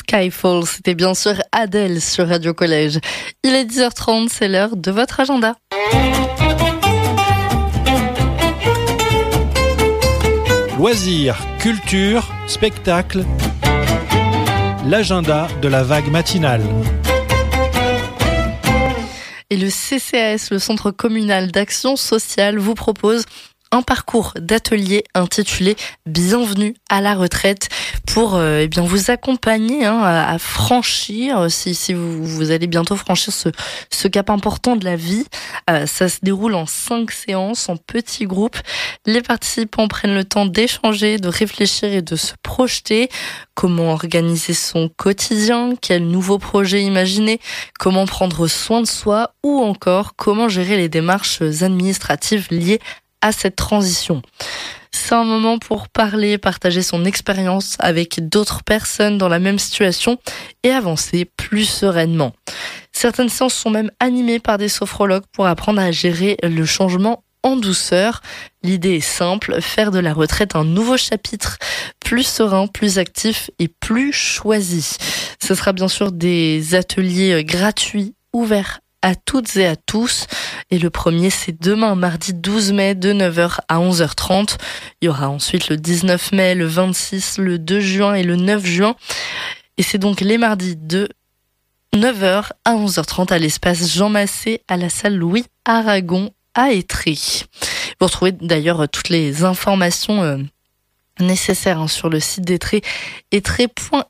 Skyfall, c'était bien sûr Adèle sur Radio Collège. Il est 10h30, c'est l'heure de votre agenda. Loisirs, culture, spectacle, l'agenda de la vague matinale. Et le CCAS, le Centre communal d'action sociale, vous propose un parcours d'atelier intitulé « Bienvenue à la retraite » pour vous accompagner à franchir, si vous allez bientôt franchir ce cap important de la vie. Ça se déroule en 5 séances, en petits groupes. Les participants prennent le temps d'échanger, de réfléchir et de se projeter. Comment organiser son quotidien, quel nouveau projet imaginer, comment prendre soin de soi ou encore comment gérer les démarches administratives liées à cette transition. C'est un moment pour parler, partager son expérience avec d'autres personnes dans la même situation et avancer plus sereinement. Certaines séances sont même animées par des sophrologues pour apprendre à gérer le changement en douceur. L'idée est simple, faire de la retraite un nouveau chapitre, plus serein, plus actif et plus choisi. Ce sera bien sûr des ateliers gratuits, ouverts à toutes et à tous. Et le premier, c'est demain, mardi 12 mai, de 9h à 11h30. Il y aura ensuite le 19 mai, le 26, le 2 juin et le 9 juin. Et c'est donc les mardis de 9h à 11h30 à l'espace Jean Massé, à la salle Louis Aragon à Étré. Vous retrouvez d'ailleurs toutes les informations nécessaires sur le site d'Étré, étré.fr.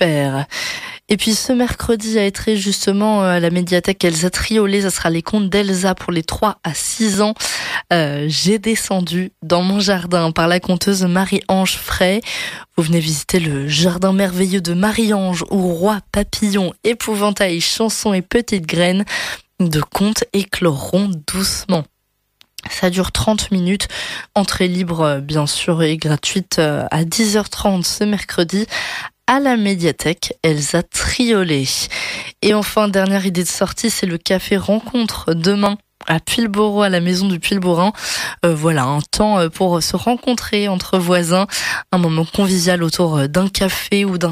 Et puis ce mercredi à Étré, justement, à la médiathèque Elsa Triolet, ça sera les contes d'Elsa pour les 3 à 6 ans. J'ai descendu dans mon jardin par la conteuse Marie-Ange Fray. Vous venez visiter le jardin merveilleux de Marie-Ange où roi, papillon, épouvantail, chansons et petites graines de contes écloront doucement. Ça dure 30 minutes, entrée libre bien sûr et gratuite à 10h30 ce mercredi à la médiathèque Elsa Triolet. Et enfin, dernière idée de sortie, c'est le café rencontre demain à Puyllboro, à la maison du Puyllborin. Voilà, un temps pour se rencontrer entre voisins, un moment convivial autour d'un café ou d'un